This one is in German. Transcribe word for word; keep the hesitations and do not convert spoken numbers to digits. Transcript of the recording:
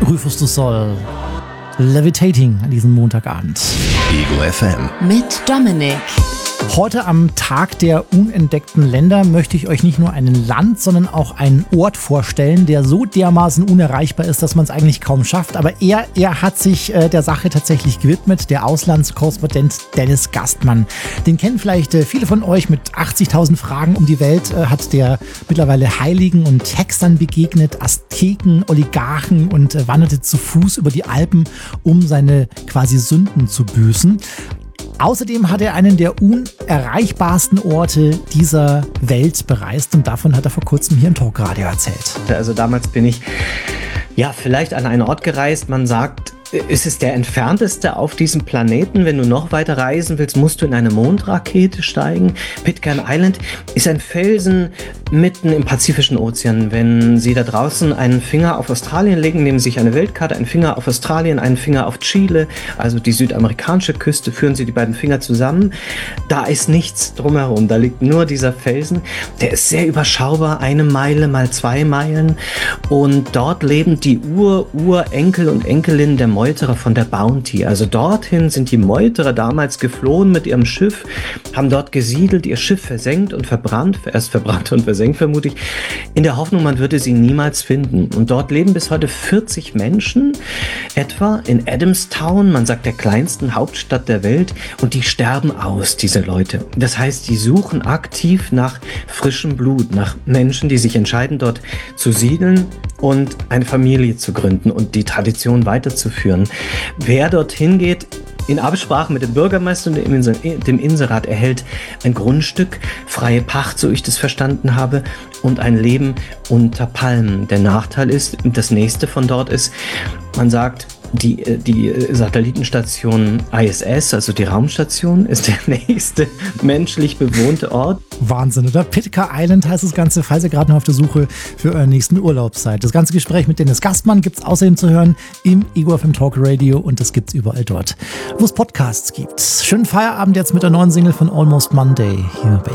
Rufus du Sol. Levitating an diesem Montagabend. Ego F M. Mit Dominik. Heute am Tag der unentdeckten Länder möchte ich euch nicht nur ein Land, sondern auch einen Ort vorstellen, der so dermaßen unerreichbar ist, dass man es eigentlich kaum schafft. Aber er, er hat sich äh, der Sache tatsächlich gewidmet, der Auslandskorrespondent Dennis Gastmann. Den kennen vielleicht äh, viele von euch. Mit achtzigtausend Fragen um die Welt äh, hat der mittlerweile Heiligen und Hexern begegnet, Azteken, Oligarchen und äh, wanderte zu Fuß über die Alpen, um seine quasi Sünden zu büßen. Außerdem hat er einen der unerreichbarsten Orte dieser Welt bereist und davon hat er vor kurzem hier im Talkradio erzählt. Also damals bin ich ja vielleicht an einen Ort gereist, man sagt, es ist der entfernteste auf diesem Planeten. Wenn du noch weiter reisen willst, musst du in eine Mondrakete steigen. Pitcairn Island ist ein Felsen mitten im Pazifischen Ozean. Wenn Sie da draußen einen Finger auf Australien legen, nehmen Sie sich eine Weltkarte, einen Finger auf Australien, einen Finger auf Chile, also die südamerikanische Küste, führen Sie die beiden Finger zusammen. Da ist nichts drumherum, da liegt nur dieser Felsen. Der ist sehr überschaubar, eine Meile mal zwei Meilen. Und dort leben die Ur-Urenkel und Enkelinnen der Meuterer von der Bounty. Also dorthin sind die Meuterer damals geflohen mit ihrem Schiff, haben dort gesiedelt, ihr Schiff versenkt und verbrannt, erst verbrannt und versenkt vermutlich, in der Hoffnung, man würde sie niemals finden. Und dort leben bis heute vierzig Menschen, etwa in Adamstown, man sagt der kleinsten Hauptstadt der Welt, und die sterben aus, diese Leute. Das heißt, die suchen aktiv nach frischem Blut, nach Menschen, die sich entscheiden, dort zu siedeln und eine Familie zu gründen und die Tradition weiterzuführen. Wer dorthin geht, in Absprache mit dem Bürgermeister und dem Inserat, erhält ein Grundstück, freie Pacht, so ich das verstanden habe, und ein Leben unter Palmen. Der Nachteil ist, das nächste von dort ist, man sagt, Die, die Satellitenstation I S S, also die Raumstation, ist der nächste menschlich bewohnte Ort. Wahnsinn, oder? Pitcairn Island heißt das Ganze, falls ihr gerade noch auf der Suche für euren nächsten Urlaub seid. Das ganze Gespräch mit Dennis Gastmann gibt es außerdem zu hören im Ego F M Talk Radio und das gibt es überall dort, wo es Podcasts gibt. Schönen Feierabend jetzt mit der neuen Single von Almost Monday hier bei